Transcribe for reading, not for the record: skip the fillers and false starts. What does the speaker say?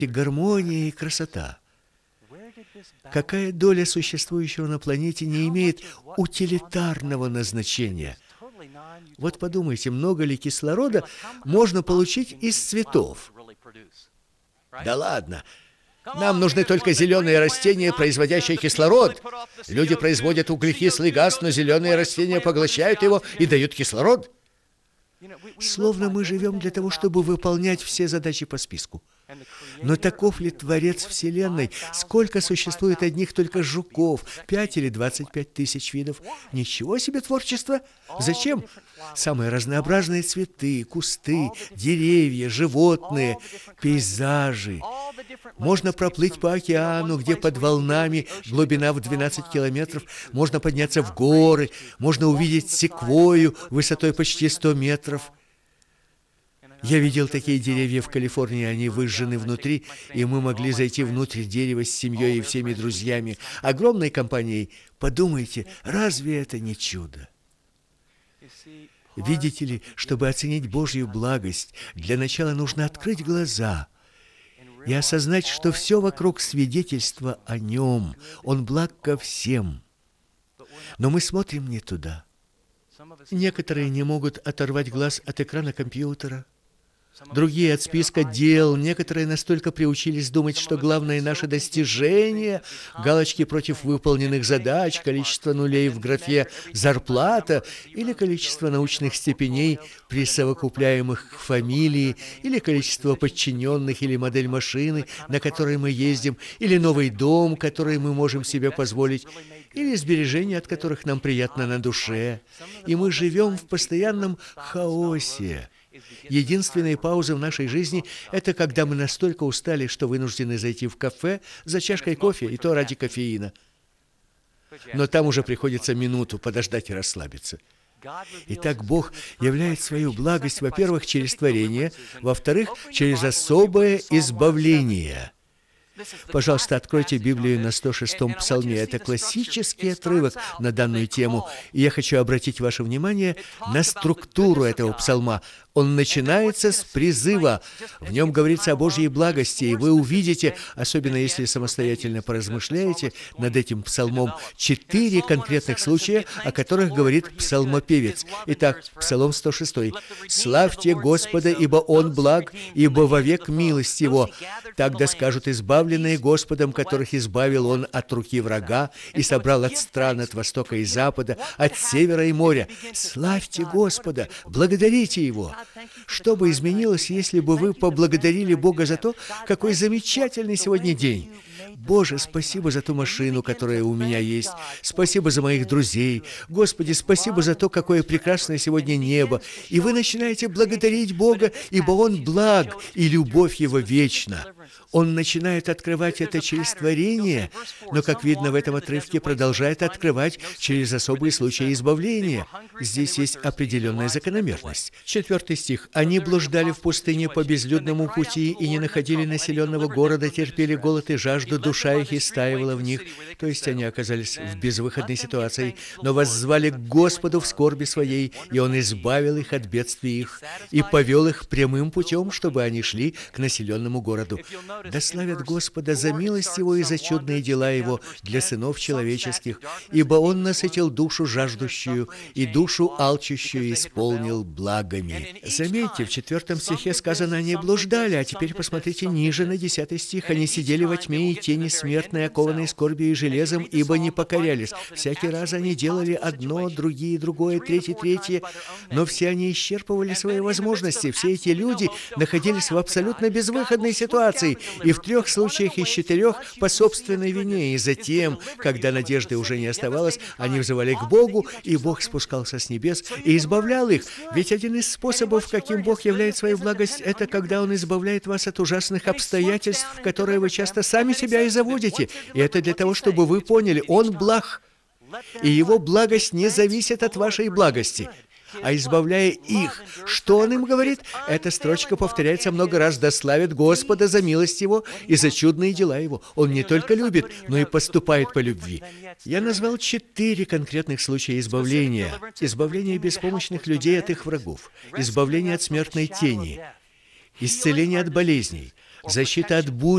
и гармония и красота. Какая доля существующего на планете не имеет утилитарного назначения? Вот подумайте, много ли кислорода можно получить из цветов? Да ладно! Нам нужны только зеленые растения, производящие кислород. Люди производят углекислый газ, но зеленые растения поглощают его и дают кислород. Словно мы живем для того, чтобы выполнять все задачи по списку. Но таков ли Творец Вселенной? Сколько существует одних только жуков? 5 или 25 тысяч видов? Ничего себе творчество! Зачем? Самые разнообразные цветы, кусты, деревья, животные, пейзажи. Можно проплыть по океану, где под волнами глубина в 12 километров. Можно подняться в горы. Можно увидеть секвойю высотой почти 100 метров. Я видел такие деревья в Калифорнии, они выжжены внутри, и мы могли зайти внутрь дерева с семьей и всеми друзьями, огромной компанией. Подумайте, разве это не чудо? Видите ли, чтобы оценить Божью благость, для начала нужно открыть глаза и осознать, что все вокруг свидетельство о Нем. Он благ ко всем. Но мы смотрим не туда. Некоторые не могут оторвать глаз от экрана компьютера. Другие от списка дел. Некоторые настолько приучились думать, что главное наше достижение, галочки против выполненных задач, количество нулей в графе «зарплата» или количество научных степеней, присовокупляемых к фамилии, или количество подчиненных, или модель машины, на которой мы ездим, или новый дом, который мы можем себе позволить, или сбережения, от которых нам приятно на душе. И мы живем в постоянном хаосе. Единственная пауза в нашей жизни – это когда мы настолько устали, что вынуждены зайти в кафе за чашкой кофе, и то ради кофеина. Но там уже приходится минуту подождать и расслабиться. Итак, Бог являет свою благость, во-первых, через творение, во-вторых, через особое избавление. Пожалуйста, откройте Библию на 106-м псалме. Это классический отрывок на данную тему. И я хочу обратить ваше внимание на структуру этого псалма. Он начинается с призыва. В нем говорится о Божьей благости, и вы увидите, особенно если самостоятельно поразмышляете над этим псалмом, 4 конкретных случая, о которых говорит псалмопевец. Итак, Псалом 106. «Славьте Господа, ибо Он благ, ибо вовек милость Его. Тогда скажут избавленные Господом, которых избавил Он от руки врага и собрал от стран от востока и запада, от севера и моря. Славьте Господа, благодарите Его». Что бы изменилось, если бы вы поблагодарили Бога за то, какой замечательный сегодня день? Боже, спасибо за ту машину, которая у меня есть. Спасибо за моих друзей. Господи, спасибо за то, какое прекрасное сегодня небо. И вы начинаете благодарить Бога, ибо Он благ, и любовь Его вечна. Он начинает открывать это через творение, но, как видно в этом отрывке, продолжает открывать через особые случаи избавления. Здесь есть определенная закономерность. 4 стих. «Они блуждали в пустыне по безлюдному пути и не находили населенного города, терпели голод и жажду, душа их истаивала в них». То есть они оказались в безвыходной ситуации, но воззвали к Господу в скорби своей, и Он избавил их от бедствий их и повел их прямым путем, чтобы они шли к населенному городу. Да славят Господа за милость Его и за чудные дела Его для сынов человеческих, ибо Он насытил душу жаждущую и душу алчущую исполнил благами. Заметьте, в 4 стихе сказано, они блуждали, а теперь посмотрите ниже на 10 стих. Они сидели во тьме и тени смертной, окованной скорбью и железом, ибо не покорялись. Всякий раз они делали одно, другие, другое, третье, но все они исчерпывали свои возможности. Все эти люди находились в абсолютно безвыходной ситуации, и в 3 случаях из 4 по собственной вине. И затем, когда надежды уже не оставалось, они взывали к Богу, и Бог спускался с небес и избавлял их. Ведь один из способов, каким Бог являет свою благость, это когда Он избавляет вас от ужасных обстоятельств, в которые вы часто сами себя и заводите. И это для того, чтобы вы поняли, Он благ, и Его благость не зависит от вашей благости. А избавляя их, что Он им говорит? Эта строчка повторяется много раз. «Да славит Господа за милость Его и за чудные дела Его». Он не только любит, но и поступает по любви. Я назвал 4 конкретных случая избавления. Избавление беспомощных людей от их врагов, избавление от смертной тени, исцеление от болезней, защита от бурь,